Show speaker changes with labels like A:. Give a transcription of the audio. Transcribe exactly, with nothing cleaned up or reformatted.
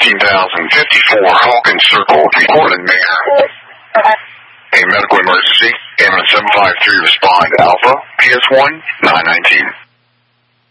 A: thirteen thousand fifty-four Hawkins Circle, Portland, Maine. A medical emergency. Ambulance seven five three respond. Alpha, P S one, nine nineteen.